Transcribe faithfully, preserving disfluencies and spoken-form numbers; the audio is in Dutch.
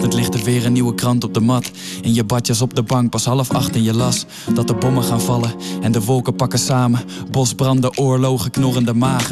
Morgenochtend ligt er weer een nieuwe krant op de mat. In je badjas op de bank, pas half acht en je las dat de bommen gaan vallen en de wolken pakken samen. Bosbranden, oorlogen, knorrende magen.